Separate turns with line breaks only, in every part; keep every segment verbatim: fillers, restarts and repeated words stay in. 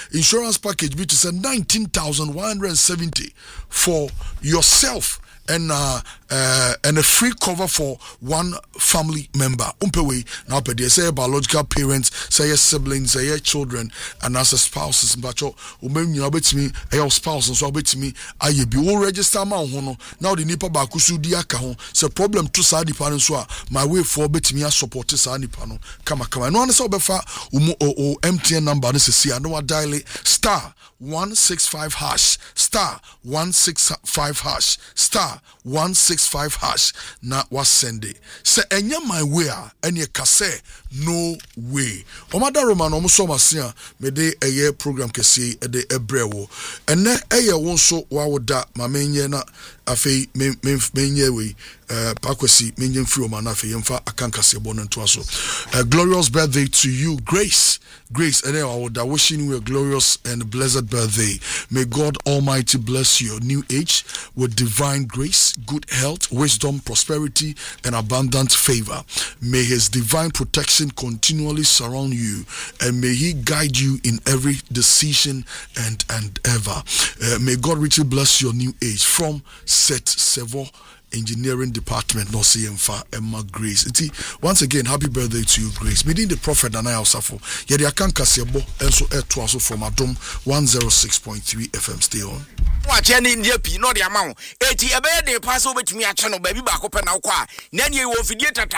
insurance package which is a nineteen thousand one hundred seventy for yourself and uh, uh and a free cover for one family member. Umpewe now pe dey say biological parents, say siblings, say children, and as a spouses. Mbacho umem nyina betimi your spouse so betimi aye bi wo register ma ho no. Now the nipa ba kusu di aka ho. Say problem to sa nipa no so a my way for betimi a support sa nipa no. Kama kama. No an say obefa umu o M T N number no se no wa dial star one six five hash star one six five hash star one six five hash na was send it. Say enya my way any kase no way. Omada Roman omuso masia me de eye program kese e de ebrewo. Ene eye wonso wa woda ma menye na afei menye we uh pakwesi menye mfiri o ma na afei yemfa akankase bo no nto aso. A glorious birthday to you, Grace. Grace, ene wa woda wishing you a glorious and blessed birthday. May God Almighty bless your new age with divine grace, good health, wisdom, prosperity, and abundant favor. May his divine protection continually surround you, and may he guide you in every decision and and ever. Uh, may God richly bless your new age. From Set Sevo Engineering Department, no C M F A, Emma Grace. Once again, happy birthday to you, Grace. Meeting the prophet and I also for Yedi Akan Kasebo, and so air to also from Adom one oh six point three F M. Stay on.
Watch any Yapi, not the amount. eighty a bed, they pass over to me a channel, baby back up and aqua. Nanny will forget that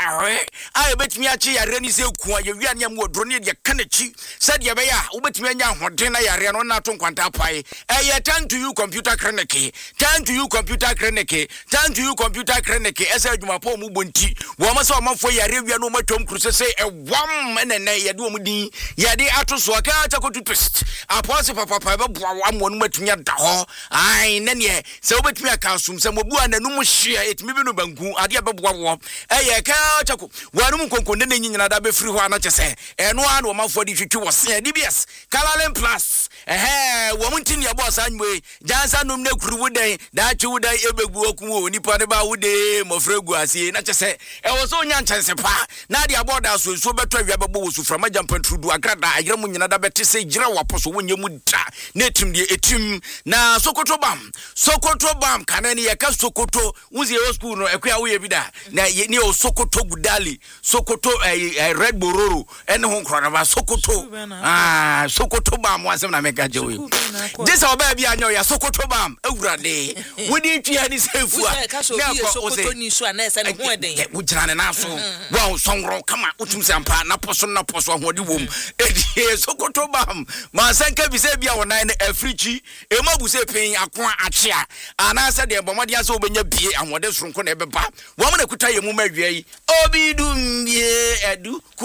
I bet me a chair, Renny Silqua, your Yanyam would run your Kanachi, said Yabaya, Ubet Mania, what dinner, Rianona Tonquanta Pai. I turn to you, computer cranky, turn to you, computer cranky, turn to you, computer cranky, as I do my poor Mubunti, Womas or for Yarivia no more Tom Cruise say a one man and a Yadumudi, Yadi Atos Waka to twist. A possible papa, one one met me at the hall. Ay nenye se obetumi akasum se mobu ananum hia etimi bi no banku ade ababwa wo eye ka chako wanum konkonde ne nyina da be free ho ana chese eno an wo mafo di twetwe wo se D B S Kalalen Plus eh wo muntini ya boss anwe jansa num ne kuru wudan da chi wudan ebegu oku wo nipa ne ba wude mofregu asie na chese e wo so nya nchese pa na de aboda so so beto awia bebo wo su frama jampantrudu agrada ayira mu nyina da bete se gira waposo wo nyemu da na etim de etim na Sokoto bam Sokoto bam kanani ya ka Sokoto uzi e school no ekwa wo ye bida na ni o Sokoto Gudali Sokoto eh, Red Bororo ene ho nkro na Sokoto ah Sokoto bam wasem na meka je we jesa oba bia anyo ya Sokoto bam awurade wodi twia ni sefu a na
Sokoto ni so na ese ne ho eden
wo jira ne na so wa sonro kama utum sampa na poso na poso ahodi wom e Sokoto bam ma sanka bi se bia wona ne africhi e mabu se pen akwa achia ana se de bomode ase obenya bie ahode soronko na ebeba wo na kuta yemu mawie yi obi dum bie edu ku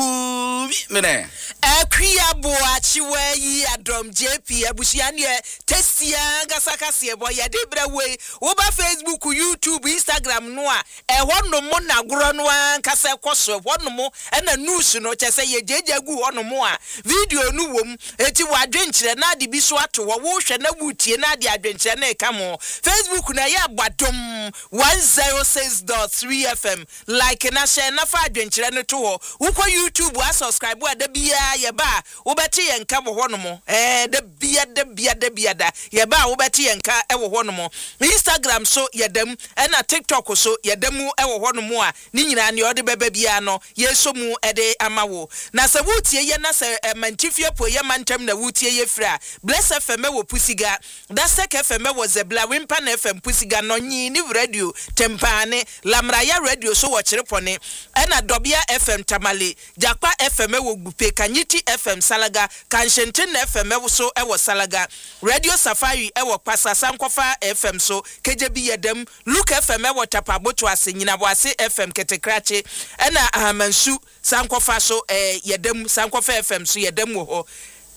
mene
akria bo achiwa yi adom J P abusia ne tesia gasakase bo ye de brewe wo ba Facebook, YouTube, Instagram no a e hono mo na goro no ankasa kwaso hono mo na news no chese ye jejagu hono mo a video no wom eti wadwenkyere na de bi so ato wo wo hwe na butie na de adwenkyere na e kamo Facebook na ya badom one oh six point three F M like na share na fa adwenkyere no to wo wo YouTube a subscribe wa da bia ye ba wo beti ye nka bo hono mo eh da bia da bia da bia da ye ba wo beti ye nka e wo hono mo Instagram so yedem na TikTok so yedemu e wo hono mo a ni nyina ne ode beba bia no yeso mu ede amawo na se wutie ye na se mantifie po ye mantam na wutie ye fra Bless F M wo pusiga da sek F M wo zebla wimpa na F M pusiga no nyi ni radio tempane lamraya radio so wo chirepone na Dobia F M Tamale Jakpa F M wo gupe Kanyiti F M Salaga Kanshenten F M wo so e wo Salaga Radio Safari e wo Pasa Sankofa F M so kejebi yedem Luke F M wo Tapaboto ase nyina bo ase F M Ketekrache na Amansu Sankofa so eh yedem Sankofa F M so yedem wo ho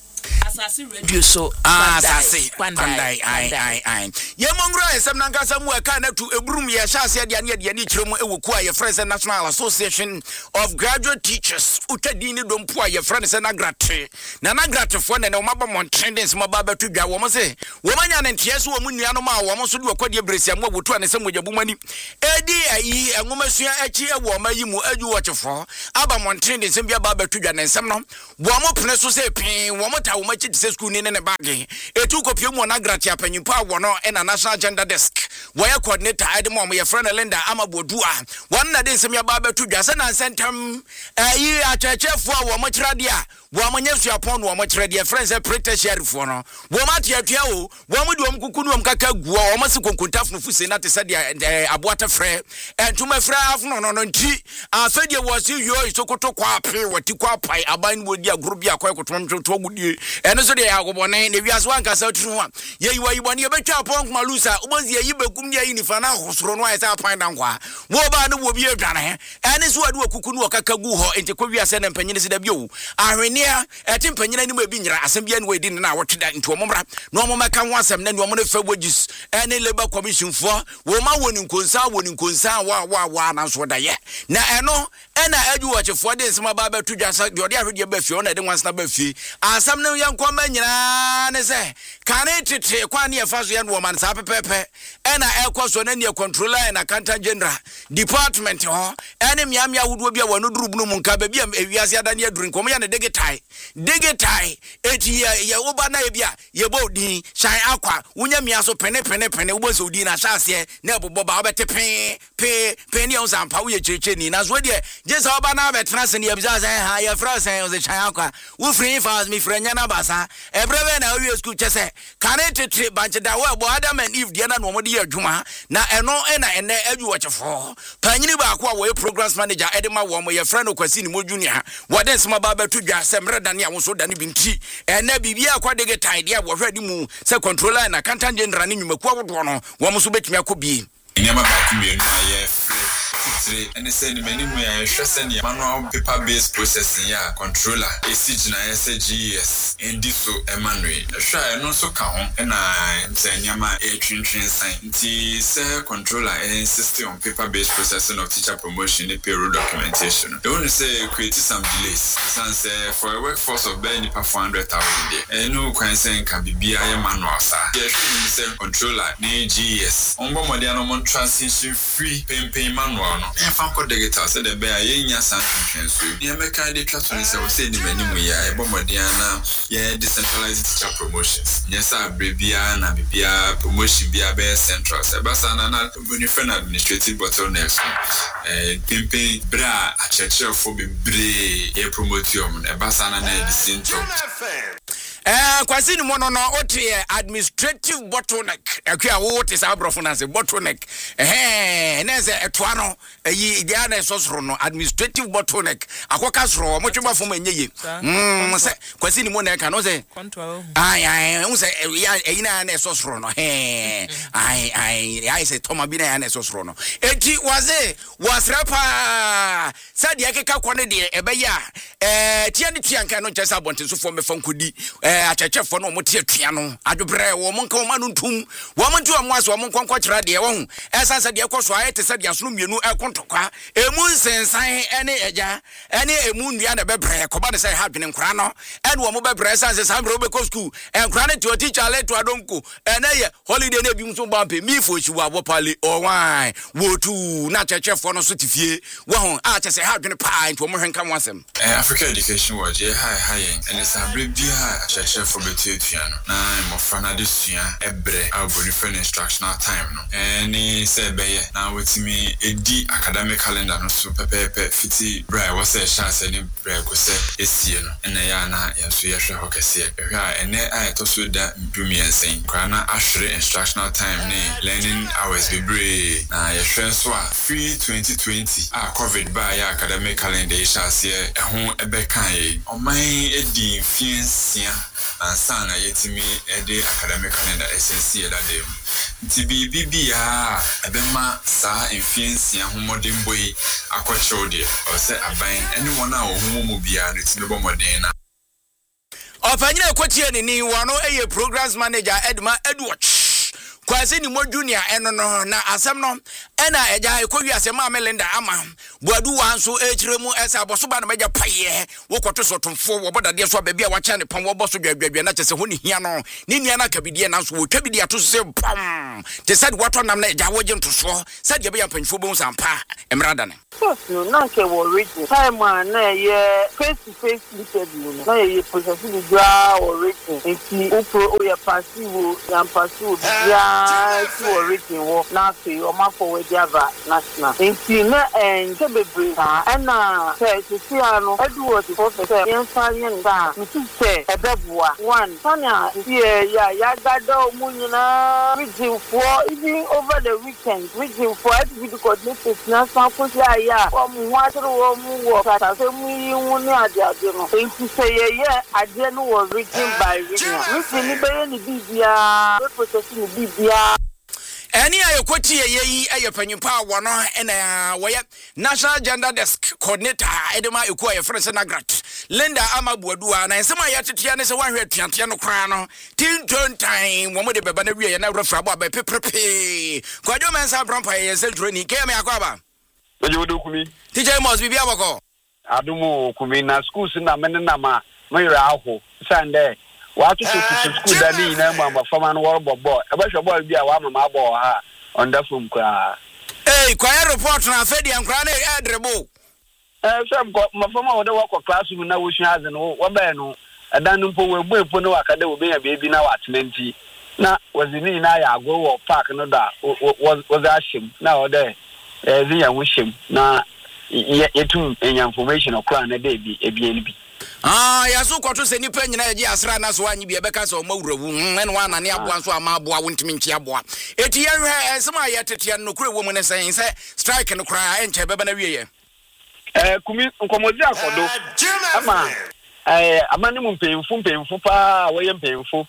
Asasi radio so
asasi pandai ai ai ai ye mongro esem nankasa mu aka na tu ebrum ye hyase de ane de ane kiremu ewoku a ye friends National Association of Graduate Teachers utadi ni dompo a ye friends na grate na na grate fo na na maba montendence maba batu dwa wo mo se wo manya ne ntie so wo mu nua no ma wo mo so de okwadie bresia mo wotu ane se mojabu mani edi ayi enwomasua achi ewo ma yi mu aju wo chefo aba montendence bia ba batu dwa ne nsem no wo mo pene so se pin wo mo coordinator wo machi tse school ni ne ne bag etu kopie mu na gratia panyimpa wo no e na national gender desk wo ya coordinator ade mo ye friend Linda Amabodua won na de nsem ya ba betu dwa se na sentam yi achechefo a wo mochirade a wo amanya suapon wo mochirade friends e prete sheriff no wo mate atua o wo mu de wo kukunu wo kaka guo wo mase konkontaf no fuse na te se de aboata frɛ entuma frɛ afno no no nti afedie wo se yo isokoto kwa ape wati kwa pai aban wo di agro bi akoy kotom to gudie eno so de agobone ne wiase wankasa tunu a ye yiwa yibone ye betwa pon malusa ubozi ye yibekum ne yi nifa na hosoro no ayesa apan dan kwa wo ba no wo bi adwane ene so ade okukunu okaka gu ho ente kwa wiase na mpanyine se da bio ahwenia ete mpanyine ni ma bi nyira asem bia ne wedi na wotweda nti omomra no omomeka ho asem na ne omone fa wogis ene labor commission fo wo ma woni nkonsa woni nkonsa wa wa wa na so da ye na eno ena adu wachefo de nsema ba ba tudwa sa de ode ahwede ba fie ona de nwansa ba fie asam ne yanko ma nyina ne se kane tete kwa ne efa so ye no man sa pepepe ena ekoso na ne controller na accountant general department ho ene miamia wudo bia wonu durubunu mu nka ba bia ewiase adane aduru nkom ya ne digital digital eti ye oba na ye bia ye bodi shan akwa wunya mia so pene pene pene wo so di na hyase na ebobo ba obete pe pe pe ne on sampa wo ye cheche ni na so de jesa oba na betena se ne yebisa se ha ye fra se o se shan akwa wo free fast me frenya na basa ebrebe na we school chese kane tete banche da wo ebo Adam and Eve de na no mo de adwuma na eno ena ene adu ochefo panyini ba akwa wo programs manager edema wo mo ye fra no kwasi ni mo junior wo de nsema ba betu dwa se mreda ne awo so da ne binti ene bibia akwa de get idea wo hwadi mu se controller na accountant general ne nyumaku awodo no wo mo so betumi akobie
nyama ba ku mienu aye three and say ni many me I stress any manual paper based processing ya controller A C G na S G S and this so Emmanuel try no so ka ho na say nyama e twintwin san nti say controller and system on paper based processing of teacher promotion and payroll documentation they want to say create some delays san say for a workforce of barely four hundred thousand and no can say can be bia manual sa yes say controller na G S on bo modern on transition free pay pay manual no e fa ko digital say the be aye nya san twentwen so e meka dey trust on say we say the many mu ya e bo modern na yeah decentralized teacher promotions yes a brebia na bibia promotion bia be central say basa na na benefit administrative bottlenecks eh pimpe bra a church for be bre e promotium e basa na na the central
Eh kwasi ni mono no otie administrative bottleneck akwa wo te sa brofo na se bottleneck eh na se etoa no yi dia na sosoro no administrative bottleneck akoka soro mo tweba fo manyeye mm se kwasi ni mono e ka no se control ai ai un se yi na na sosoro no eh ai ai ai se toma bi na na sosoro no eti waze wasrapa sadi akeka kwone de ebeya eh tia ni tia nka no chesa bonte so fo me fa nkodi eh achechefo no motie tua no adwobre wo monka wo manu ntum wo montu wo aso wo monko kwakira de wo esansa de ekoso ayete se de asono mienu ekontokwa emu nsensan ene eja ene emu ndua na bebre koba de se ha dwene nkura no ene wo mo bebre esansa sambre wo be ko school enkura ne to teacher let to adonko ene ye holiday na bi mso bampe mi fo chi wo pale o wan wo tu na achechefo no so tifie wo ho a che se ha dwene pa nto mo hwenka mo asem
Africa education was je high high and it's a big chef for betuano na mo fana de sua ebre aboni for instructional time no any say be na wetimi edi academic calendar no so pepepe fiti bra was a chance any bra ko se esie no ene ya na ya so ye hwe hokese ehwe a ene a to so da dumiensen kwa na ahwere instructional time ne learning hours be bre na ye hwe so a free twenty twenty a covid ba ya academic calendar ye chance e ho ebe kan ye oman edi fiensia ansana yetimi ede academic calendar S N C da dem nti bibia ebema sa infiensia homodin boy akwacho de o se aban anyone a ohumo mu bia no timi bo modin na
ofanyina kwatie ni ni wano eye programs manager Edma Edward kwase ni mo junior eno no na asem no ena eja ekowi asema Melinda ama boadu wanso echiremu esa bosoba na meja paye wokoto sotomfo wobodade so baabi a wacha ne pam woboso dwadwadwa na chese honi hia no ni nua na kabidie na so wotwabidie ato se pam te said wato nam na eja woje ntoso said ye be yampanyfo bo sampa emrada ne
no na ke wo ready time na ye face to face interview na ye process ni gba already enti upro o ye passive yan passive ya ti already wo na fe o ma forward Java national enti na en bebre na say to see ano Edward for say yen farian da nti say ebeboa one tanya here ya ya gado mu nyina region for even over the weekend region for activity coordinators na sample ya o mu watro o mu wo kata se mu yi wu ni ade ade no enti say ye ade no wo region by region region ni be ni bibia we process ni bibia
Any ayokoti yeyi ayopanyimpa wono ena woye National Gender Desk Coordinator edema ekuwa ye friend Nagrat Linda Amabuadua na ensema yatetia ne se wanhwe atuantia no kra no tinton time wo mode beba na wie na refra bo abe pepepe kwajo mensa brampa ye seltro ni keme akwaba
Ojo dokumi
Teacher must be biabako
adumo kumi na schools na mene na ma mayra aho Sunday What is to school that in a farmer and war boy? A bunch of boy be a woman, my boy, on the phone cry.
Hey, quiet report on a Fedi and Cranny Adrebo.
Some got my former the work of classroom now, which has no one banner. A dining pool will be for no academy will be a baby now at ninety. Now, was the mean I go or park another was was ashim now or there. The wish him now, yet too information of clan a baby, a B N B.
Ah, ya so kwato se nipa nyina ye asra na so anyi bia beka so mawurawu en wa na ne aboa so amaboa wontimi nchi aboa eti ye hwe ensema ye tete no kure wo mu ne sen se strike no kra enche beba na wie ye
eh kumi nkomozi akodo ama eh amani mu mpemfu mpemfu pa wo ye mpemfu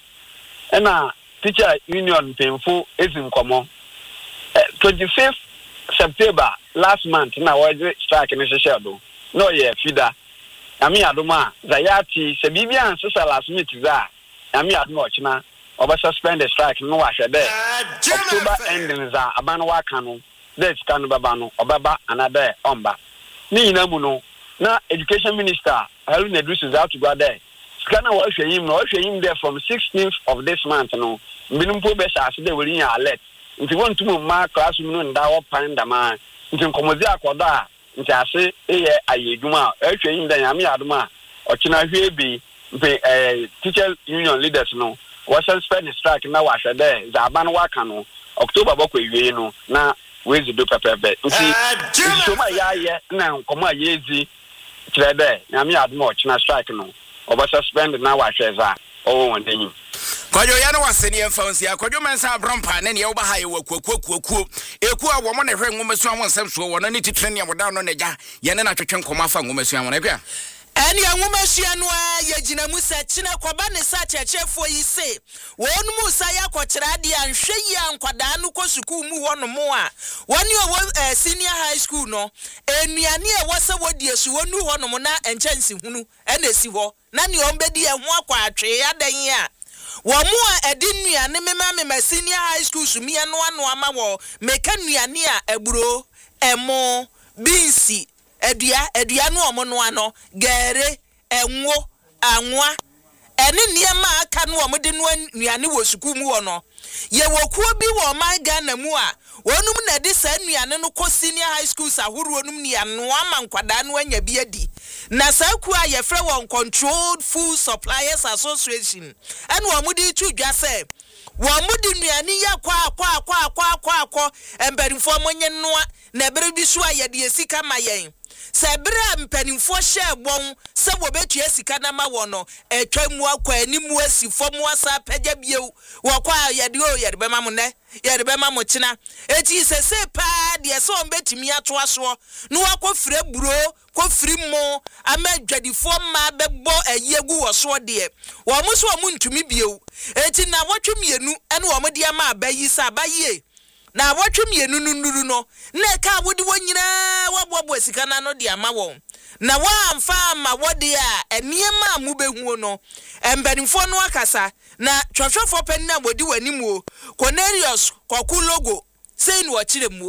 ena teacher union mpemfu ezi nkomo twenty-fifth September last month na wo strike ne hye do no ye fida Ami aduma zayati se bibia ansesa last minute za ami aduma ochina oba suspend the strike no wa hwede October ending za abano wa kanu that kanu baba no obaba another omba ni ina mu no na education minister Haruna Idris za to go there skana wa hwe yim no wa hwe yim there from sixteenth of this month no mbinum po be sha ase de wori nya alert nti won tumu ma classroom no nda wo pan dama nti nkomozi akodo a nti ase eye ayeduma ehwe yin dan ame aduma ochina hwe bi mpe eh teacher union leaders no was suspend strike na wa hwede za aban waka no October bokwa ewie no na wezi do pepepe nti so ma ya ye na nkomo ayezi kirede ame aduma ochina strike no oba suspend na wa hweza owo wondenyi
Kwajo ya no waseni emfansi akwajo mensa abrampa ne ne wo ba haye wakuakuakuakuo eku a wo mo ne hwe ngomesu amon semso wo no ne titrene amoda no ne ja ye ne na twetwe nkoma afa ngomesu amon ekwa
Eni anwumesu anu a yegina mu se kine koba ne sa chechefo yi se wonu mu sa ya kwokira de anhwe yi ankwada no ko school mu wono mu a woni o senior high school no enuane e wose wodi esu wonu wono mu na enchansi hunu ena si ho na ne ombedi e ho akwa atwe ya dan a Wamu a edinuane mema mema senior high school sumia no ano ama wo meka nuane a eburo emo binsi edua edua no omo no ano gere enwo anwa ene niema aka no omo de nuane wo sukuu mu wo no ye wokuo bi wo man Ghana mu a wonum na de sa nuane no ko senior high school sa horo num ne ano ama nkwada no anya bi adi na sa ku a ye frɛ won Controlled Food Suppliers Association and wo mudi tudwa se wo mudi nuane ya kwa kwa kwa kwa kwa kwa embarifo monye noa na bere bi so a ye de sika ma yen se bere mpanimfo hye bon se wo betu sika na ma wo no etwa mu akwa animu asifo mu asa pagya biew wo kwa ye de o ye de be ma mo ne ye de be ma mo kina eti se se pa de se on betimi ato aso no akofre buro kofri mo amadwadifo ma bebo ayegu wo so de wo mo so mo ntumi biew eti na wotwemienu ene wo mo de ama abayi sa abaye na wotwemienu nunuru no na ka wodi wonyina wabobo sika na no de ama wo na wa amfa ma wodi a eniema mu behu no embanimfo no akasa na twotwofo panina wodi wanimu Cornelius kwaku logo sei no chire mu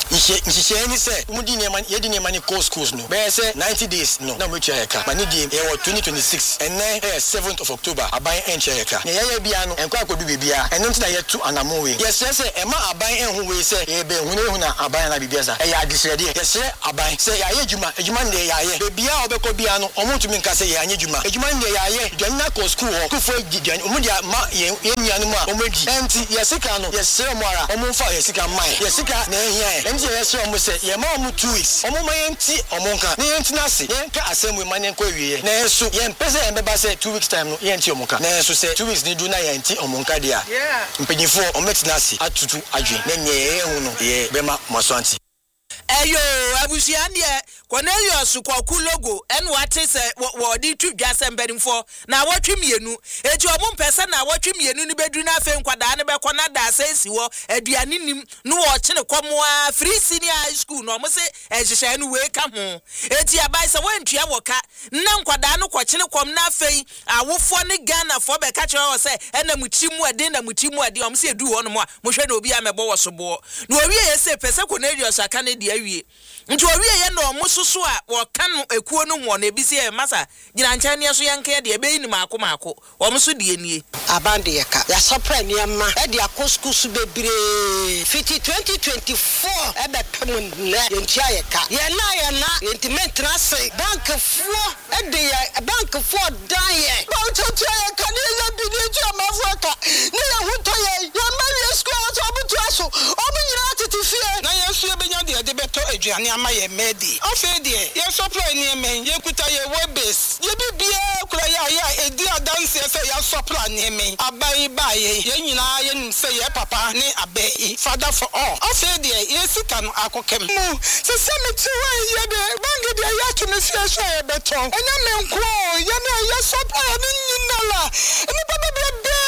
Nche nche any say mudi ne man ye di ne man course schools no. Be say ninety days no. Na mo twa yeka. Mani di e wo twenty twenty-six and then eh seventh of October aban enche yeka. Ne ye bia no enko akodu bibia. Eno nti na ye tu anamo we. Yes say e ma aban enhu we say e be hu ne hu na aban na bibia sa. E ya adisrede. Yes say aban say ya ye juma, ejuma nde ya ye. Be bia obeko bia no omo tumi nka say ya anye juma. Ejuma nde ya ye. Dwanna ko school ho. Ku fo di dwan. Omo dia ma ye nia no ma omo di. Enti yesika no yes say mo ara. Omo fa yesika man. Yesika na ehia. Enti yes say omo say ye ma omo two weeks. Omo ma yenti omo nka. Ne yenti na se. Ye nka asem we man nko awie. Na eso ye mpese ye mbeba say two weeks time no yenti omo nka. Na eso say two weeks ni du na yenti omo nka dia. Yeah. Mpanyifo omo tina se atutu adwen. Na nye ye hu no ye bema mosanti.
Eyo abusia ndie Cornelius kwaku logo en wate se wo di tu dwasem benimfo na watwe mienu eti omo mpese na watwe mienu ni bedu na afa nkwada ne be kona da asesi wo aduane nim no wo kye ne komoa free senior high school no mo se ehyehyɛ no we ka ho eti abai se wantua woka na nkwada no kwakye ne kom na afei awofo ne Ghana fo be ka kye wo se ena mutimu ade na mutimu ade om se edu ho no mo mo hwɛ na obi amebo wo sobo na owie ye se pese Cornelius aka ne de awie nti owie ye no mususu a wo kan ekuo no ho na ebisi e masa gina nkyane ne so yanka de ebe ni maako maako wo musu de nie
abande ye ka ya sopra niema e de akosku su bebre fifty twenty twenty-four e be pemu ne yentia ye ka ye na ye na intimate na se bank fuo e de ye bank fuo dan ye ba utoto ye ka ne ye bi ni tu amafaka ne ye huto ye ye mari school to obutu aso obu nyina tete fie na ye su e benya de de beto aduane ama ye medi ofe de ye supply ni men ye kuta ye webes ye bibia kura ya ya edi adanse se ya supply ni men abai ba ye ye nyina ye nim se ye papa ne abai father for all ofe de ye sika no akokem mu se se me ti wa ye de bangi de ya to me fie so ye beto enya men kro ye na ye supply ni nyina la ni baba bebe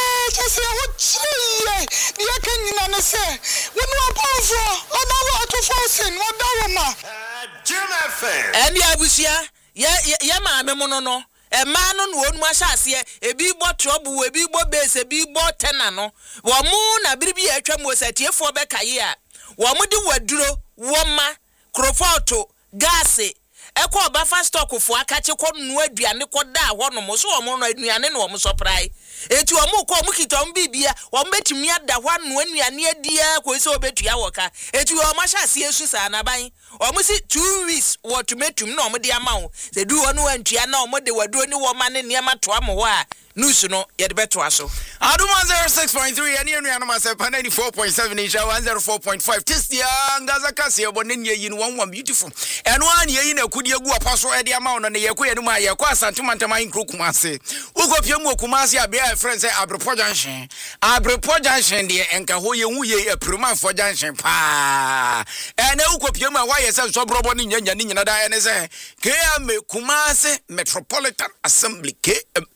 se ho chiye ye kan nyina ne se wonu aponfo ona wa to forcing no dawo ma
Eni abusia ye ye maame mo no no e ma no no onu ahyase ebi bo trouble ebi bo base ebi bo tena no wo mu na biribi atwa mu osatiefo be kaye a wo mu di waduro wo ma krofoto gas ekọ oba fa stock fo akache ko nu aduane ko da ho no mo so wo mo no aduane no wo mo surprise eti wo mo ko mo kitom bibia wo mo betumi ada ho anu anuane adia ko se obetua woka eti wo ma hyase esu sa na ban wo mo si two weeks wo tomatum no mo de ama wo se du wo no antua na wo mo de waduro ni wo ma ne ne ma to am ho a news no ye de beto aso
Adum one oh six point three and you know myself ninety-four point seven Isha one oh four point five Tistia ngaza kasi obone ne yin one one beautiful and one ye yin akudi egu apaso e de ama no ne ye ko ye no ma ye ko asantuma in Kumase ukopie mu Kumase abe a friend say Abrepo Junction Abrepo Junction de enka ho ye hu ye apruma for junction pa and ukopie mu wa ye say so brobo ni nyanya ni nyina da ene say K M Kumase Metropolitan Assembly K M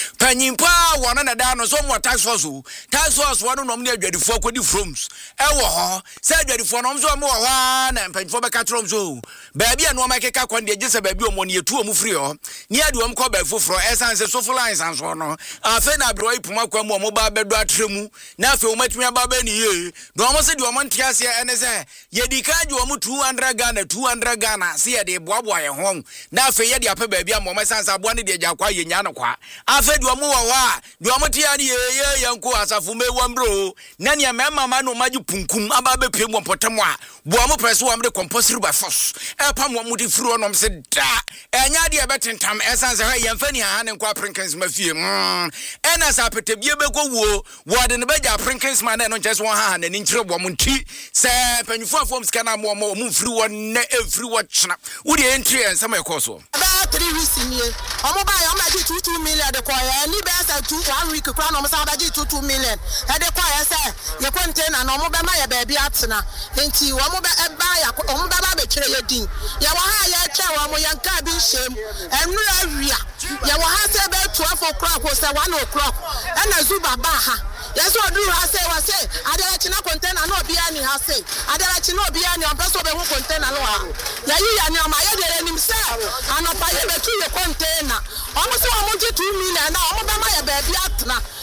Nyimpa wana na da no so mo tax force tax force wano no me adwadifo kodi froms e wo ho se adwadifo no so mo ho na mpanfo be ka trom so baabi anu ma keka kwon de gese baabi o mo ne etu o mu free ho ne ade o mko ba foforo essence so full lines anso no afa na bro ipuma kwa mu o mo ba bedo atremu na afa o matumi aba ba ni ye do mo se de o mo ntiase ene se ye di ka ju o mu two hundred Ghana two hundred Ghana se ye de boaboa ye ho na afa ye de apa baabi am o essence abo ne de gya kwa ye nya no kwa afa de o mu wo wa de o mo tia ni ye ye yanko asafu me wambro na ne mema ma no magi punkum aba be pem potem a bo mo press wo am de compulsory by force e pa mo mo di furu no se da enya de e betentam essence ha ye mfa ni ha ne kwa prinkins mafie mm ena sa petabie be ko wo wo de ne beja prinkins ma na no nche so ha na ni nkire bo mo nti se panyufo afom sika na mo mo mo firi wo na efiri wo chena wo de entry en sama e ko so
ba three weeks ni e omo ba ya o ma di two million de ko ya ni be sa two one week kra no mo sa ba di two million e de ko ya say ye container no mo be ma ya ba bi atena enti wo mo be e ba ya o mo ba ba be kire ye din ya wo ha ya che wo mo yanka bi shem enu awia ya wo ha say be twelve o'clock o say one o'clock e na zuba ba ha yes o do ha say wa say adara china container no bia ni ha say adara china bia ni on person be hu container no ha ya yi ya ni o ma ye de nim say anopa ye be tu ye container o mo say o mo di two million na o mo be ma ya ba bi atena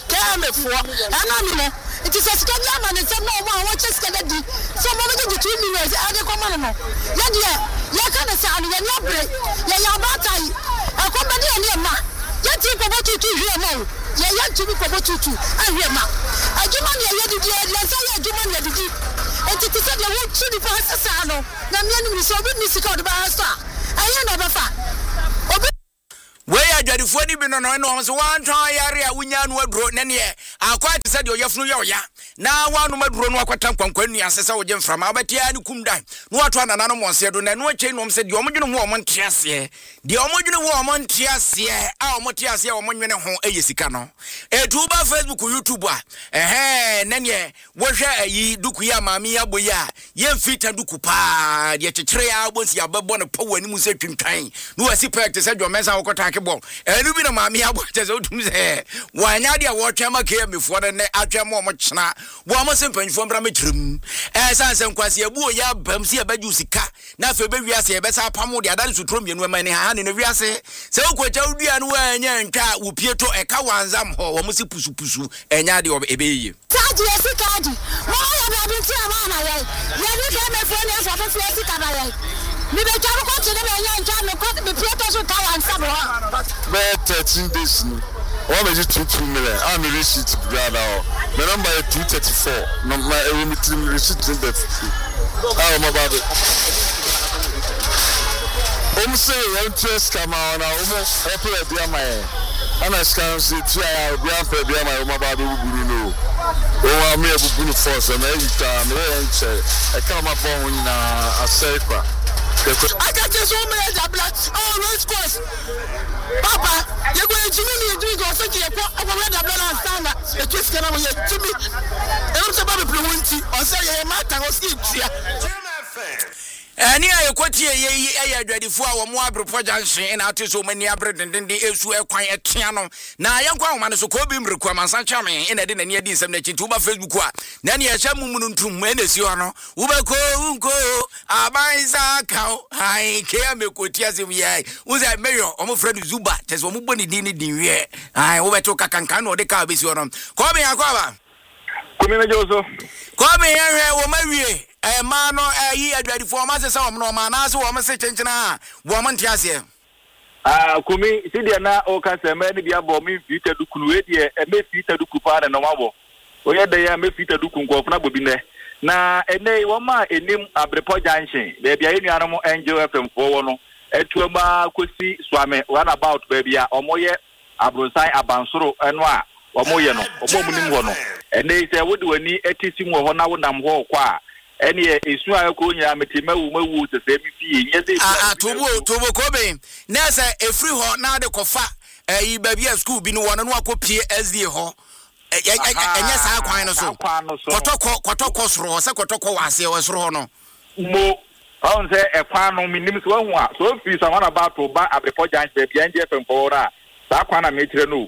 kame fo ana mi no it is a schedule man and some no one watches schedule so mo me di two million e dey come no ya dia ya ka na sa no ya no break ya ya ba tai e ko be ni e ma ya ti ko bo tutu hwe ma ya ya ti ko bo tutu a hwe ma ajuma ni ya di di ya sa ya ajuma ni ya di di e ti ti se de wo tu di pa sa no na me ni so bi ni sika o de ba sa aye no ba fa obi
we ya dwadifo ni bi no no no so wan ton yare a wunya no aduro ne ne akwa te se de oyefunu ye oya na wanu maduro no akwata kwankwan nu asese wo je mframa abatia ni kum dan no wato anana no monse do na no ache no mse de omodwene ho omontiase de omodwene ho omontiase a omotiase a omodwene ho eyesika no etuba Facebook YouTube a ehe ne ne wo hwe ayi duku ya maami ya boya ye mfita duku pa de chekere ya bonsi abebo no pawa ni mu se twintwan no wasi pek se de omensa wo kota akebon enu bi na maami ya bo te se otum se wanya de wo twema ke mefo ne atwema omo chena wo mo sempanfo mbra metrim eh sanse kwase ebu ya bam si abaju sika na fe be wiase e be sa pamo de adare sutro mienu ma ne ha ne wiase se okwacha udua no anya nka wo pieto e ka wanzam ho wo mo si pusu pusu enya de ebe ye
taji esikaji mo ya be bi ti ama na ye ye ni ke me fo ne so fe fi esika ba ye mi be twa ko ti ne me nya nka me ko me pieto so ka wanzam ho
be thirteen days ni what is it two two million? I'm a receipt now. My number is two thirty four. No, my receipt in the how am about it? I'm saying I'm just come on now. I'm happy to be my. I'm a scam. See, I'm be happy to be my. I'm about to be no. Oh, I'm here to be force and every time. I come up on a circle.
I got this woman black. Oh, let's go. Papa, you're going to me doing or something. I'm going to blood stand up. The kids can have to me. I'm about to be or say, a matter of sleep here.
Ani ayekwati ye ye dwadifo a wo mo abrepo junction na ate so mani abredenden de esu ekwan etia no na yenkwa homa no so ko bi mreku amansa chame ina de nani adi nsem na chintu ba Facebook a na ne ehya mumunu ntum ena si ho no wo ba ko unko abanza ka hai ke amekoti asem ye wo say mayor omo friend Zuba tese omo boni din ni din wie hai wo beto kakankan no de ka be si ho no ko be yakwa ba
kumi na joso
ko be ye wo mawie eh ma no eh yi adwadi fo ma se se wo no ma na se wo ma se chenchena wo ma ntiase
ah kumi sidia na o ka se me ni bia bo mi fita duku no e de e me fita duku pa na no mabo o ye de ya me fita duku nko na bobi ne na ene wo ma enim abrepo junction be bia enu anu Angel F M fo wo no etu ma kosi swame one about baby a omoye abronsan abansoro eno a omoye no omo munim ho no ene se wo de wani etisi mu ho na wo nam ho kwa eni esu ayeko nya metimawu mawu se se mi fie nye de
ah tobo tobo kobe na se efri ho na de kofa eh baby school bi no wono no akopie S D ho enye sa kwan no so kotoko kotoko soro se kotoko wase wo soro ho no
mo on se e kwan no minim so hu a so fi so wana ba to ba abrepo jan se bia nje fem fora sa kwan na me tire no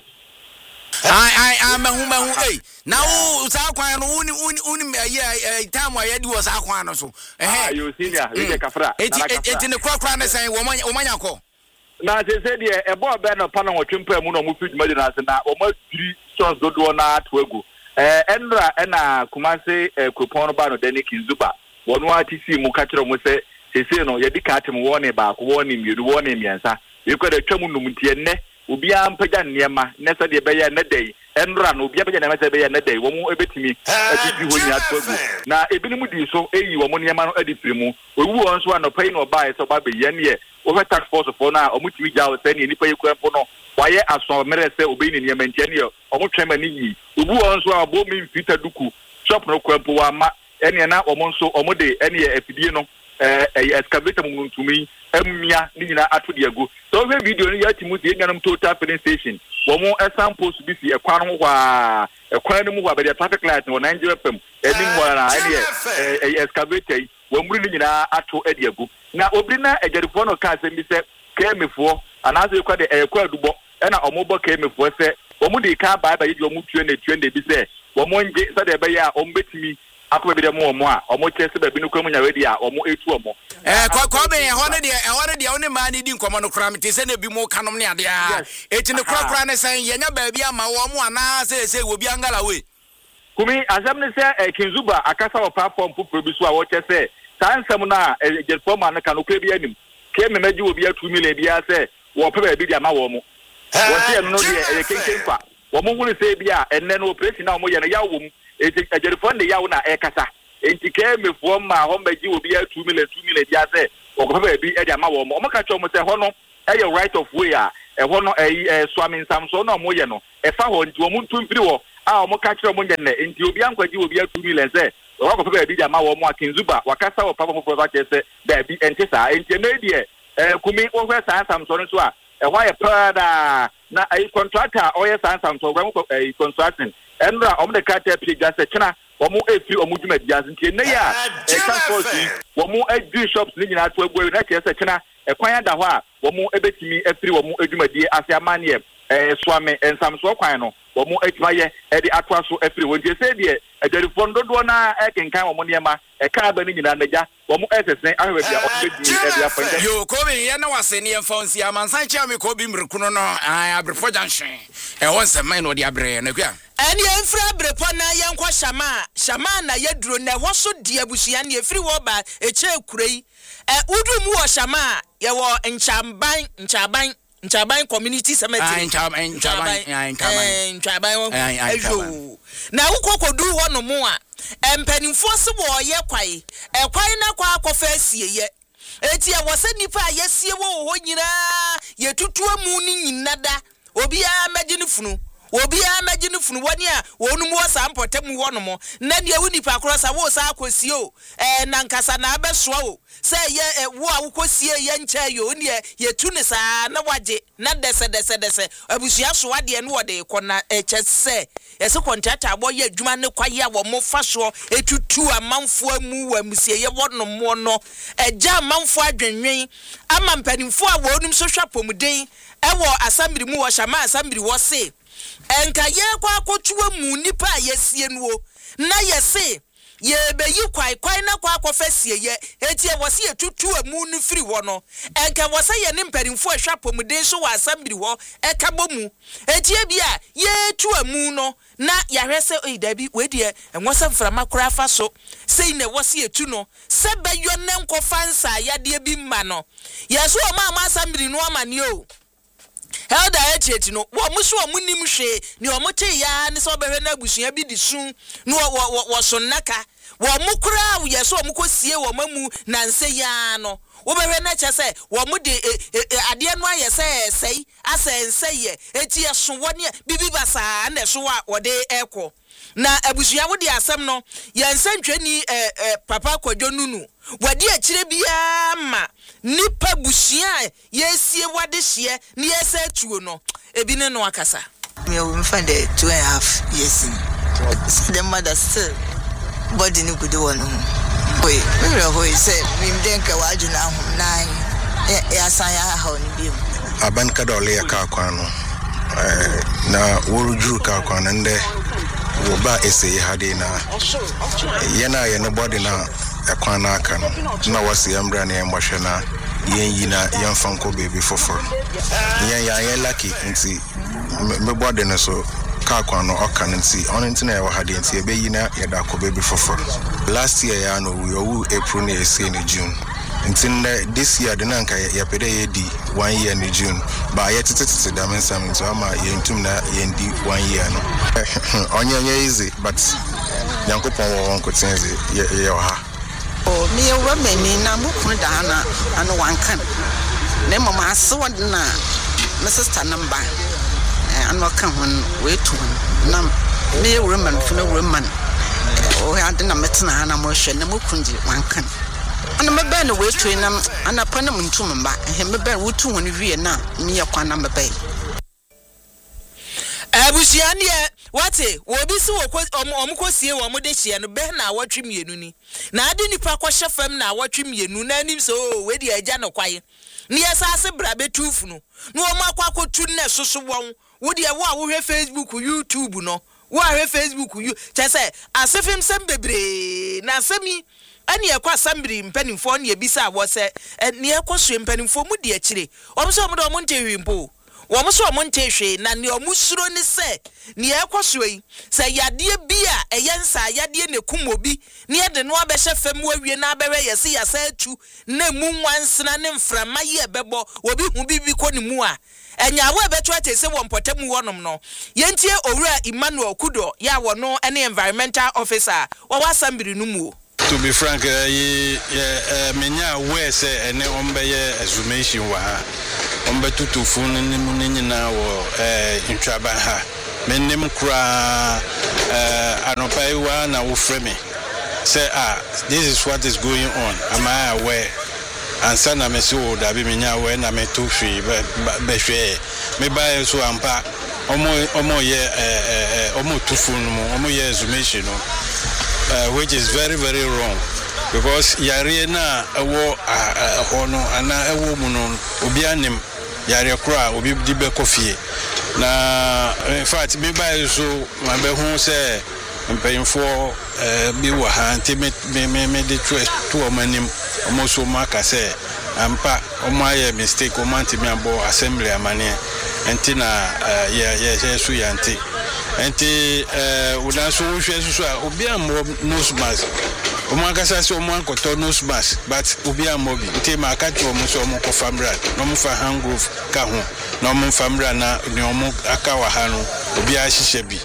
ai ai amahu mahu eh na wo sa kwan no uni uni uni eh time aye di wo sa kwan no so eh
ah you senior we dey kafra
eti eti ne kwa kwa na san wo wo manya ko
na se se de e bo be no pa na wo twempa mu no mo fi dwuma de na se na wo ma three shots dodo na atwagu eh enra na kumase kupon no ba no Dani Kinzuba wono atisi mu ka kire mu se sese no ye di ka atem wo ne ba ko wo ne miru wo ne miensa ye ko de twam no muntie ne obi ampaga niema nesa de beye na dai enra no obi ampaga niema se beye na dai wo mu ebetimi atiti ho nya atwagu na ebinim di so eyi wo mu niema no adifiri mu owu won so anopai no ba so ba be ye ne over tax force for na omutimi jawo se ne nipa yekwanfo no waye aso mere se obi ni niema ntia ne omutwema ni yi obu won so abo mi mfita duku shop no kwampo wa ma ene na omo nso omo de ene afidie no eh excavator mu ntumi amia ni nyina ato de agu so we video ni yati mu de nyanam total filling station wo mo example bi fi ekwan ho kwa ekwan ni mu kwa be traffic light no Nigeria F M enim wala ene eh excavator wo muri ni nyina ato de agu na obri na egerifo no ka se mi se kemefo anaze kwa de ekwa adubo ena omo bo kemefo se omo de ka ba ba yi omo tue na tue na bi se omo nge se de be ya omo betimi akọ bi de mo mo a omo chese ba bi no kwamu nya ready a omo etu omo
eh kwa kwa be ho ne de e ho ne de one ma ne di nkomo no kra mete se na bi mo kanom ne ade a eti ne kra kra ne san ye nya ba bi ama wo mo ana se se wo bi angala we
kumi azam ne se Kinzuba akasa wo platform popro bi so a wo chese sansam na Jerifo ma ne ka no kra bi anim ke me maji wo bi two million bi a se wo pe ba bi de ama wo mo wo se no de e kenken kwa wo mo hunu se bi a enne no operation na wo ye no ya wo mu e Jerifo ne ya wo na e kasa enti ke me fo ma ho maji wo bi two million two million bi a se wo pe ba bi e de ama wo mo mo ka cho mo se ho no e ye right of way a e ho no e swami nsam so no mo ye no e fa ho nti wo mu ntumpiri wo a wo mo ka kire mo nye ne enti obi ankwaji wo bi two million se wo ko pe ba bi de ama wo mo Kinzuba wakasa wo papa mo fo ba chese da bi enti sa enti na die eh kumi wo hwe san sam so no so a e ho ye pada na ai contractor o ye san sam so gwa mo eh construction enra om de kata page just chena wo mo e free o mo dwuma dia nti ne ya e transport wo mo e do shops ni nyina to egwe na chese chena e kwan da ho a wo mo e betimi e free wo mo edwuma die ase amane eh swame ensam so kwan no wo mo etwaye e de atwa so e free wo nti se de e Jerifo ndodo na e kenkan wo mo niema e ka ba ni nyina naja wo mo esesen ahwe bia o be di e bia point
yo ko be ye na wase ne emfonsi amansan chia me ko bi mrekuno no abrefo junction e won se man no de abre na kwa
eni enfra brepo na yenkwa shama shama na yeduro na ho so di abusua na efiri wo ba eche kurei e udu mu wo shama ye wo nchamban nchamban nchamban community cemetery
nchamban nchamban nchamban
nchamban ejo na ukokodu ho no mu a empanimfo se wo ye kwai e kwai na kwa akofa asieye eti e wo se nipa yesie wo ho nyina ye tutua mu ni nyinada obi a magine funu obi a magine funu woni a wonu mu wasa mpotem wo no mo na dia woni pa krosa wo sa akosie o eh na nkasa na abesoa o se ye wo a wokosie ye ncha yo ni ye tu ne sa na waje na dese dese dese abusua so wade no wode kona echese ese contractor abo ye adwuma ne kwaye a wo mo fa so etutu amanfo amu wa musie ye wo no mo no eja amanfo adwenwen ama mpanimfo a wonum so hwa pomuden ewo asambiri mu wo shama asambiri wo se enka ye kwa akotuwa mu nipa yesie nuo na yese ye beyi kwai kwai na kwa akofesie ye etie wose ye tutu amu nu firi wo no enka wose ye ne mpanimfo ahwa pomuden so wa asambiri wo eka bomu etie bia ye tu amu no na yahwese oi dabi we de enwose mframa kura fa so sei na wose ye tu no se beyo ne nkofa nsa ya de bi mma no yeso o ma ma asambiri no amane o Elda etieti no wo muso omunim hwe ni omote ya ne so behwe na abusua bi di sun no wo wo so naka wo mukura wo yeso omukosie wo mamu na nse ya no wo behwe na chese wo mu de ade no ayese sei asense ye eti eso woni bibi basa na so wa wo de eko na abusua wo de asem no yensantweni eh, eh, papa kwadwo nunu wadi akire bia ma nipa busia yesie wade hye ne yesa tuo no ebi ne no akasa
me we find the two and a half years in the mother still body ni good one boy me ro boy say me denka waju na hom nan ya san ya ha ni bi
aban ka dole ya ka kwan no eh na wuru juru ka kwan nde wo ba ese ha de na yana yana body na ekwana aka no na wasi ambra na emhwe na yen yina yen fanko baby foforo yen ya yen lucky nti me body no so ka kwa no oka nti on nti na e hade nti e be yina ye da ko baby foforo last year ya no we owu April na ese ni June nti this year de na nka ye pede ye di one year ni June ba ye titititi da mensam nti ama ye ntum na ye ndi one year no onye nye easy but yankopon wo won ko tenze ye ye ha
oh me wa meni na mukun da na anu wankan ne mama aso na my sister number anu kan hon we to na me we man funa we man o ha de na metena na mo hwe na mukun di wankan ana me ba na we to na ana pa na muntum mba he me ba wo tu won wie na me ye kwa na me ba
abusia ne wate obi si wo omukosie wo mo de hie no be na awatwe mienu ni na ade nipa kwhye fam na awatwe mienu na anim so we di agya no kwaye ne yesase bra betufu no no o makwa kotu na soso won wo de wo a wo hwe Facebook YouTube no wo ahwe Facebook you chese asefim sem bebre na asemi ani ekwa assembly mpanimfo na ebisa wo se ne ekwoso mpanimfo mu de akire omso omdo omo ntehwimpo omso omo ntehwe na ne omusuro ne se ne ekwoso yi se yade bia eyensa yade ne kumobi ne de no abehye fam wawie na abewe yese yasa atu na mu nwansena ne mframa ye bebo obi hu bibi ko ne mu a enyawo ebeto atese wo mpotamu wonom no yentie owura Emmanuel Kudo ya wo no ene environmental officer wo wasambiri no mu.
To be frank, uh, ye, uh, menya we say ene ombe ye exhumation wa ha. Ombe tutu funu ni munini na wo eh intraba ha. Menim kra uh anopai wa na wo frame. Say ah, this is what is going on. Am I aware? And son na mesi wo da bi menya we na me to hwe be hwe. Me ba so ampa omo omo ye eh eh omo tufu no omo ye exhumation no. Uh, which is very very wrong because yare na ewo hono ana ewo mu no obi anim yare kra obi di be kofie na in fact me buy so ma be hu say mpayinfo eh bi wa ha nti me me me de to to omanim omo so maka say ampa omo aye mistake omo anti me abo assembly amane enti na ye ye so yanti enti eh una so hwe so a obi am nose mask omo akasa so omo ankoto nose mask but obi am obi enti ma aka to omo so omo ko famra no mo fa hangroove ka ho no mo famra na ne omo aka wa ha no obi a hihye bi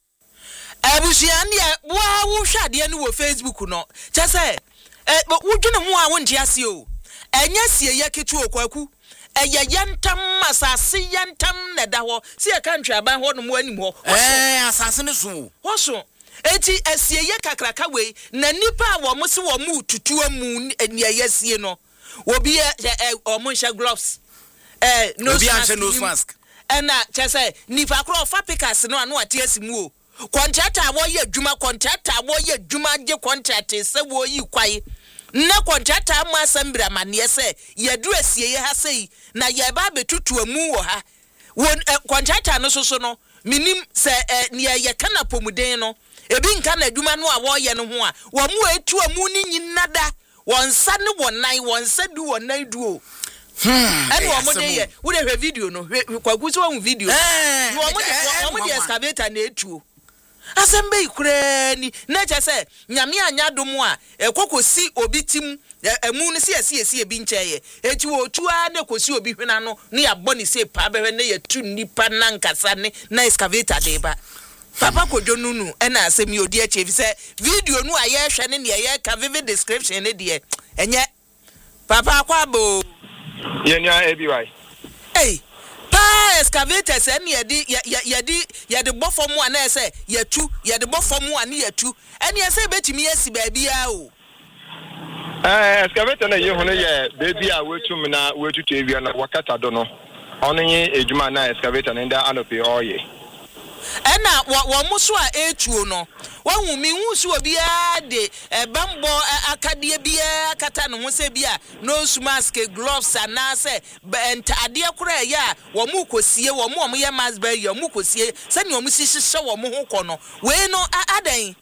abusian ya wa wo hwade no wo Facebook no chese eh wodwene ho a wonte ase o enya sie ye ketu okwaku eye yantam asase yantam na da ho se ye kan twaban ho no mo anim ho
eh asase ne so
ho so eti asie ye kakraka we na nipa a wo mo se wo mu tutu amu eni ayesie no obi e o mo hye gloves eh no
nose mask
ena chese nipa kro fa pikas no anu ate asimu o contractor wo ye adwuma contractor wo ye adwuma je contract se wo yi kwai na contractor am assembly amane se ye du asie ye ha sei na ye ba betutu amu wo ha won contractor no so so no minim se ne ye kana pomuden no ebi nka na adwuma no a wo ye no ho a wo mu etu amu ni nyinada won sa ne wonan won sa du wonan du o hmm and wo mo de ye wo de video no kwagu so wo video eh wo mo de wo mo de excavator na etu asembe ikurani na chese nyame anya domo a ekokosi obi tim emu no se ese ese ebi ncheye eti wo tua na kosi obi hwena no ne ya boni se pa behwe na ya tu nipa na nkasa ne na excavator de ba papa kodwo nunu na asemi odi a chevi se video nu aye hwe ne ne ye ka vivid description ne de enye papa akwa bo
yenya ebi wai
eh excavators and yedi yedi yedi bofo mu ana ese yetu yedi bofo mu ani yetu eni ese betimi esi baabi a o
eh excavator na ye hono ye baabi a wetum na wetutu ewia na wakata do no ono ye ejuma na excavator na nda anope oye
ena wo muso a etuo no wahu mi hu so bia de bambo akade bia akata no ho se bia nose mask gloves ana se ntade kora ya wo mu kosie wo mu wo ye mask ba ye mu kosie se ne wo mu sihye wo mu ho kɔ no we no adan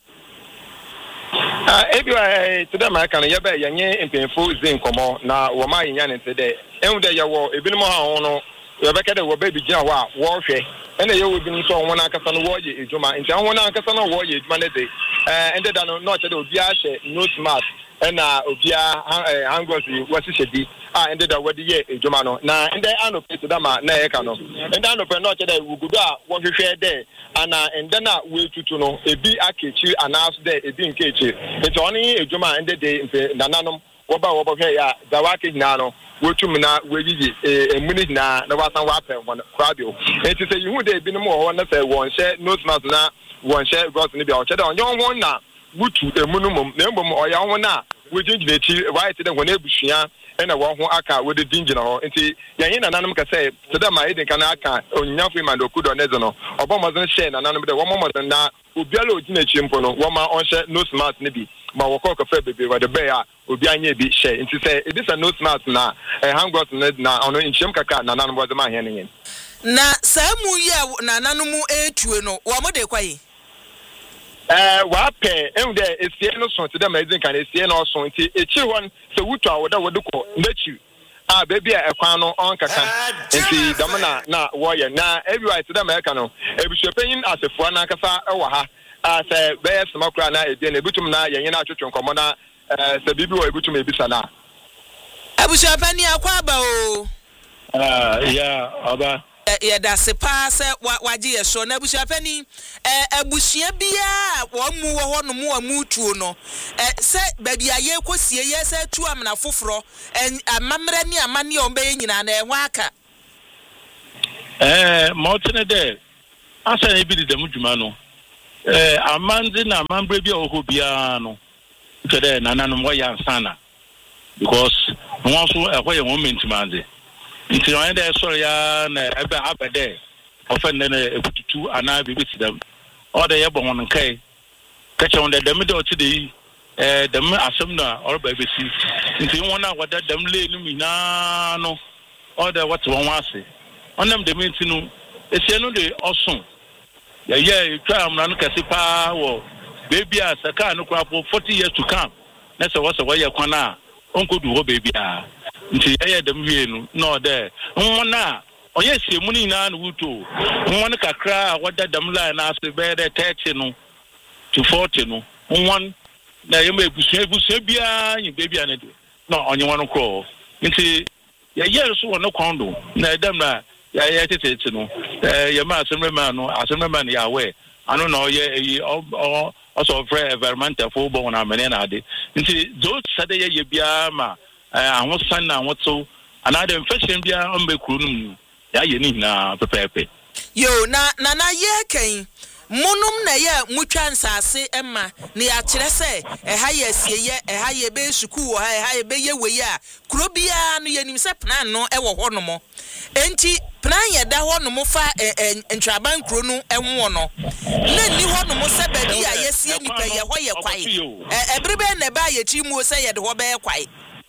ah ebi wa today ma kan ye ba ye nye mpemfo zin komo na wo ma yenya ne tede ehun de ye wo ebinom ha ho no ye be kede wo ba bi gina wa wo hwe ene ye wo bi nso won akasa no wo ye ejuma nti won akasa no wo ye ejuma ne de eh ende da no no che de obi a hye nose mask ena obi a hangosi wasi shedi ah ende da wodi ye ejuma no na ende anope to da ma na ye ka no ende anope no che de wugudu a wo hwehwe de ana ende na we tutu no ebi akechi anas de ebi nkechi nti oni ejuma ende de nananom wo ba wo hwe ya da wa ke hina no wotum na weyiyi emuni na na wasan wa pɛ won radio enti sɛ yihu de bi no mo ho na sɛ won hye nose mask na won hye gloves ne bi a ɔkyɛ da onyo ho na wutu emunu mom na mbom ɔya ho na wojinjina echi right de won ebusua ɛna wɔn ho aka wode dinjina hɔ enti yɛn nananom ka sɛ sɛda ma edin kana aka onyafo ma dokudo ne zo no ɔbɔ mɔzen hye nananom de wɔn mɔzen na obiala ojina echi mpo no wɔn ma ɔnhyɛ nose mask ne bi ma wɔkɔ kɔfɛ bebe wɔ de bɛɛ a obi anya bi hye nti sɛ ebi sɛ nose mask na hand gloves ne na ɔno nhyɛm kaka nananom wɔde ma hɛn ne
na saa mu yi a nananom etue no wɔn mo de kwaye
eh wa pe ehun de esie no so te dem ezin kan esie no so nti echi won se wutu awoda wodukọ ndechi ah baby e kwan no on kaka nti dam na na wo ye na everywhere te dem e ka no ebusuapanyin asefo na kasa e wa ha ah se be smakura na e na ebutum na yenye na atwetwe nkomo na eh se bibi wo ebutum ebisa na
abusuapanyin akwa ba o
ah ya aba
ya da se pa se waje ye so na abusuapani eh abusua bia wo mu wo ho no mu amutuo no eh se baby aye kosie ye se tu amna foforo amamre ni amane o be nyina na enwa aka
eh motene de asa e bi de dem djuma no eh amanzi na amambre bia o ho bia no kede nananom wo ya sana because won so e ho ye moment manzi nti no ende so ya na ebe abede ofende na ebututu ana bibi sidam o de ye bon nkai kache on de dem de o ti de eh dem asem na or ba besi nti won na wada dem le nu mina no o de what won wase onam de menti no esie no de osun ya ye twa amna no kase pa wo baby a saka no kwa for forty years to come na se wo se wo ye kwana onkodu ho baby a nti eye dem wie no no de wona oye sie mu ni na no wuto wona kakra wada dem line na se be de thirty no to forty no won na ye ma ebusu ebusu bia yin baby a ne do no onye won ko nti ye ye so wona kwando na dem na ya ye tete no eh ye ma asem ma no asem ma na ya we ano na oye o also for environmental for bo na mene na ade nti those sade ye ye bia ma ahwo san na woto anade infection bia on be kuru num ya ye ni na pepepe
yo na na na ye kan munum na ye mutwa nsase emma na ya kire se e ha ye sie ye e ha ye be suku ha e ha ye be ye we a kuro bia no ye nim se plan no e wo ho no mo enti plan ye da ho no mo fa entraban kuro no enwo no na ni ho no mo se ba bi a ye sie nipa ye ho ye kwai e ebrebe na ba ye chi mu se ye de ho be kwai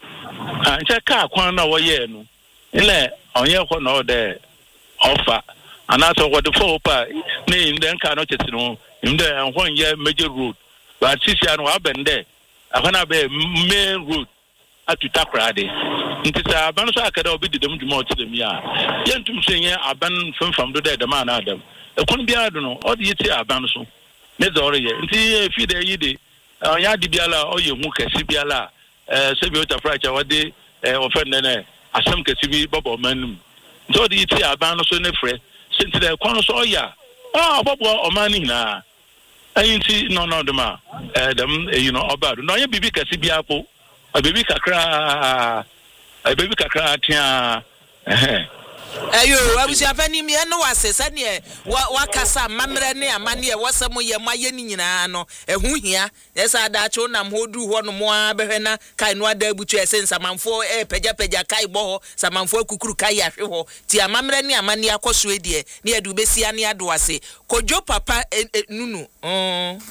ah nche ka kwan na wo ye no ile onye ho no de offer anaso what the four pa ni nden ka no cheti no inde enhon ye major road but sisia no abende ahona be main road atuta krade nti sa aban so akada obi didem dwuma o tidem ya yentum senye aban famfam do de de ma na adam ekon bia do no o de yiti aban so ne zore ye nti fi de yi de onya di biala o ye hu kasi biala eh se bi o ta fracha wode eh ofende ne asem kasi bi bobo manum nti o de yiti aban so ne frɛ since the corner so ya ah bobo o mani na ayinti no no de ma eh dem you know obad no ye bibi kasi bia po baby kakra a baby kakra tia eh
ayo abusuapani mi eno wasesa ne wakasa mamre ne amane e wasam ye maye ni nyina no ehu hia yesa adacho nam hodu ho no mo abehwe na kai no ada butu ese nsamanfo e peja peja kai bo ho samanfo akukuru kai ahwe ho ti amamre ne amane akoso edie ne adu besia ne ado ase kojo papa nunu mm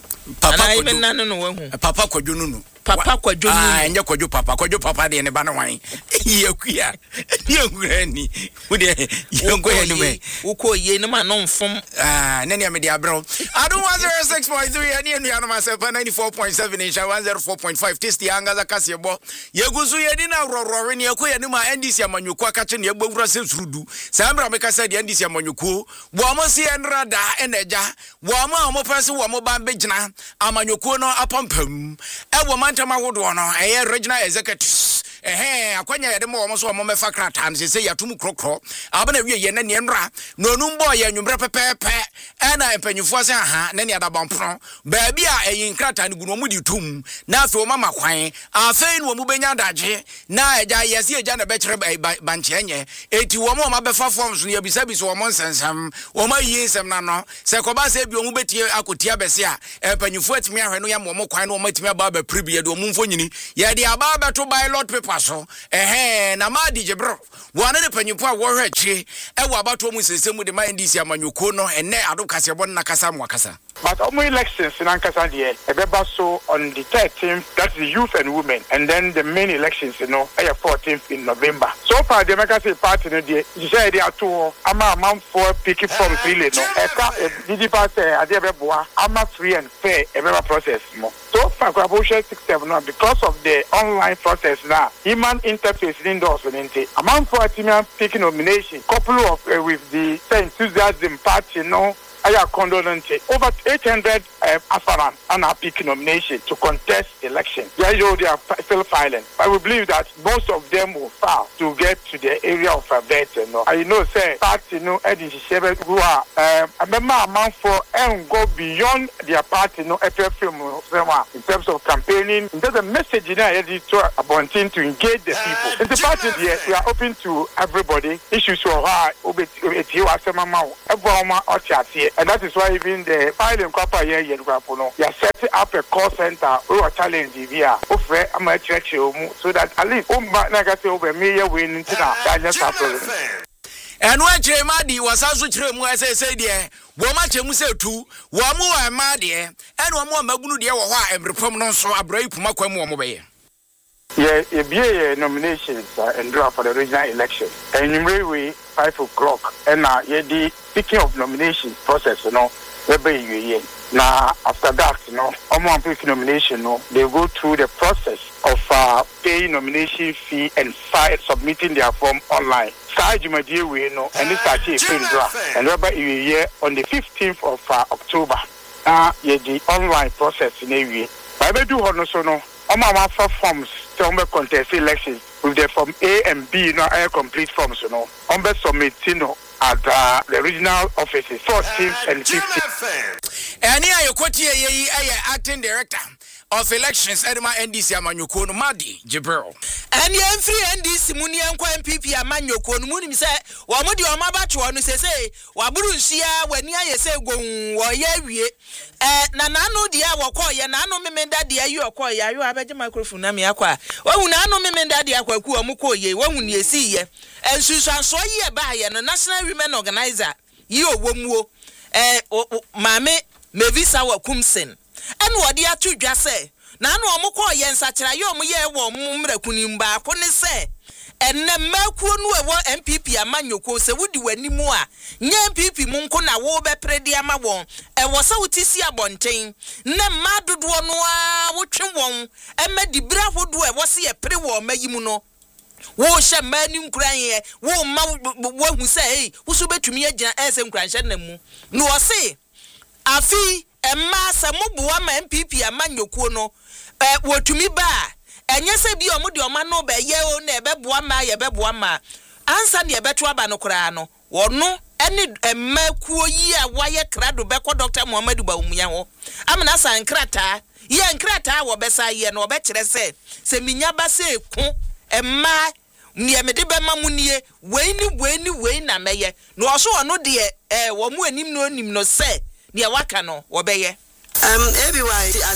papa kojo
nanu no wahu
papa kojo nunu
papa kwajo ni
ah enye kwajo papa kwajo papa de ne ba na wan yekua ni ngura ni wo de yenko he no me
uko ye no ma no mfom
ah nene me de abro adu one oh six point three ani enu anu ma seven ninety-four point seven insha one oh four point five test yanga za kasebo yeguzu ye di na rorore ne yekoya ni ma N D C amanyuko akache ne yegbowura se surudu sambra me kasa de N D C amanyuko wo mo se enrada eneja wo mo mo pese wo mo ba begina amanyuko no apampam e wo Tama wodo no eh regional executives eh akwanya yede mo mo so mo mefa krata an se yatum krokro abana wie ye na ne nra no num boy ya nwumre pepepe e na empanyufo se aha na ne adabampono ba bi a eyin krata ne gunu mo di tum na afi o mama kwan afei no mo benya daje na eja yesi eja na be kire banche enye eti wo mo ma befa forms no ya bisa bisa wo mo nsensam wo ma yi nsem na no se ko ba se bi o mo betie akotia bese a empanyufo atimi ahwe no ya mo mo kwan no mo atimi aba ba pribi do mumfo nyini ye de aba beto by lot paper fa so eh na ma di Jibril wane ne panyimpo a wo hwe chi e wo abato mu sesemu de ma N D C amanyoko no ene ado kase bon na kasa mu akasa.
But omo elections in Ankasa there, ebeba so on the thirteenth, that's the youth and women, and then the main elections, you know, are fourteenth in November. So far, the Democratic Party, you say they are two, I'm a amount for picking from really, no, did you pass a debua, I'm a free and fair, a process more. So far, Kwabusha six seven because of the online process now, human interface indoors, amount for a team picking nomination, couple of uh, with the enthusiasm party, you know. I are condolent over eight hundred uh, Afaran and our peak nomination to contest election. They are still filing. I will believe that most of them will fail to get to the area of a vet. You know, I know, say, party, you know, who are, um, I remember amount for and go beyond their party, you know, F F M, in terms of campaigning, in terms of message, you know, to Abontin to engage the people. In the party, here, we are open to everybody. Issues for her, everyone, and that is why even the filing copper here, you are setting up a call center or a challenge here, offer a match so that at least over me win into that.
And when Jemadi was also true, as I said, yeah, Woma Chemusa too, Wamu and Madi, and one more Magunu, and reform non so a brave Pumaquamo.
Yeah, a B A nominations uh, and draw for the regional election. And in way five o'clock. And now, uh, yeah, the speaking of nomination process, you know, we now after that, you know, on one pick nomination, you know, they go through the process of uh, paying nomination fee and file submitting their form online. Side you might deal with, you know, and this actually a draft. And whereby you here on the fifteenth of uh, October. Now, uh, yeah, the online process in a way. But I do honor no. I'm a for forms to contest elections with the form A and B, you know, air complete forms, you know. I'm submitting, you know, at uh, the regional offices, fourteenth and fifteenth.
And here you quote here, acting director of elections, Edema N D C Amanyoko, Madi Jibril. And you free N D C Muni and Quam P P Amanyoko, Munim say, Wamudi or Mabacho, and say, Waburu Shia, when you say, go, or ye, eh, Nanano dia, Wakoya, Nano Memenda dia, you acquire, you have a microphone, Namiaqua. Oh, Nano Memenda dia, Kwaku, Mukoye, when you see ye, and Susan Soye by and a national women organizer, you womu, eh, Mame, Mevisa wa Kumsen. And what they are to just say, Nano Moko yen Satra, yo ye wo mumre kunimba, kone say, and the Melkunu M P P a Manyoko, se would do any more. Nye M P P Munkona wobe prediama won, and was so tisia bontain, ne madu dwanwa, which won, and made the bravo do a was a pre war meyimuno. Wo she manum kran wo ma wo hu say wo so betumi agina esem kranhye namu no o se afi emma sa mobuwa ma M P P amanyokuo no eh wotumi ba enye se bi omo de oma no be ye o na ebeboa ma ye beboa ma ansa ne ebeto aba no kra no wono ene emma kuo yi a waye krado be ko Doctor Muhammadu Bawumia ho amna sa nkrata ye nkrata wo besa ye no be kire se se minya ba se ku emma niye mede be mamunie we ni we ni we na meye no so ono de eh wo mu anim no anim no se niye waka no wo beye
um everyone